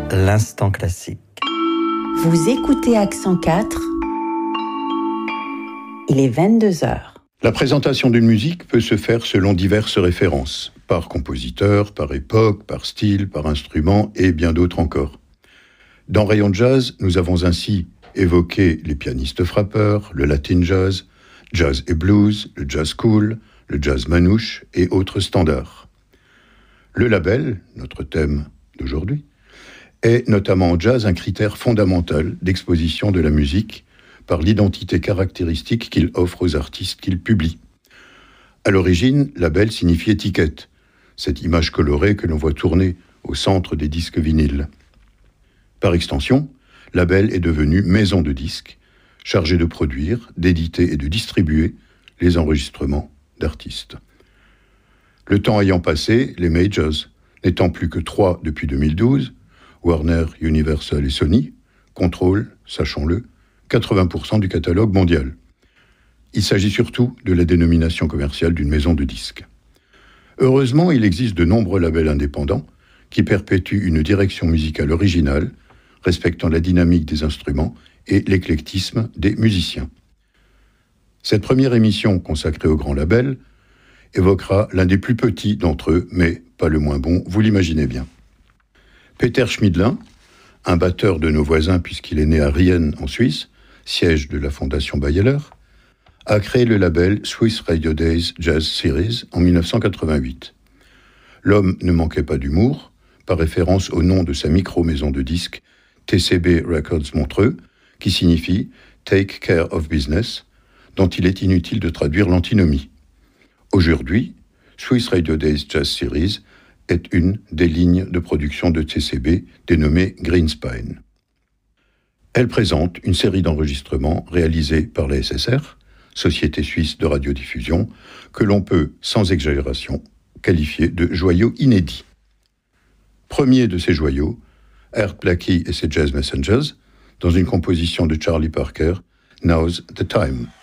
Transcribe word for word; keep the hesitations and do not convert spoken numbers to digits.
l'instant classique. Vous écoutez Accent quatre, il est vingt-deux heures. La présentation d'une musique peut se faire selon diverses références, par compositeur, par époque, par style, par instrument et bien d'autres encore. Dans Rayon Jazz, nous avons ainsi évoqué les pianistes frappeurs, le latin jazz, jazz et blues, le jazz cool, le jazz manouche et autres standards. Le label, notre thème d'aujourd'hui, est notamment en jazz un critère fondamental d'exposition de la musique par l'identité caractéristique qu'il offre aux artistes qu'il publie. À l'origine, label signifie étiquette, cette image colorée que l'on voit tourner au centre des disques vinyles. Par extension, label est devenu maison de disques, chargée de produire, d'éditer et de distribuer les enregistrements d'artistes. Le temps ayant passé, les majors, n'étant plus que trois depuis deux mille douze, Warner, Universal et Sony, contrôlent, sachons-le, quatre-vingts pour cent du catalogue mondial. Il s'agit surtout de la dénomination commerciale d'une maison de disques. Heureusement, il existe de nombreux labels indépendants qui perpétuent une direction musicale originale, respectant la dynamique des instruments et l'éclectisme des musiciens. Cette première émission consacrée aux grands labels évoquera l'un des plus petits d'entre eux, mais pas le moins bon, vous l'imaginez bien. Peter Schmidlin, un batteur de nos voisins puisqu'il est né à Riehen en Suisse, siège de la fondation Bayeler, a créé le label Swiss Radio Days Jazz Series en dix-neuf cent quatre-vingt-huit. L'homme ne manquait pas d'humour, par référence au nom de sa micro-maison de disques T C B Records Montreux, qui signifie « Take Care of Business », dont il est inutile de traduire l'antinomie. Aujourd'hui, Swiss Radio Days Jazz Series est une des lignes de production de T C B dénommée Greenspine. Elle présente une série d'enregistrements réalisés par la S S R, Société Suisse de Radiodiffusion, que l'on peut, sans exagération, qualifier de joyaux inédits. Premier de ces joyaux, Art Blakey et ses Jazz Messengers, dans une composition de Charlie Parker, Now's the Time.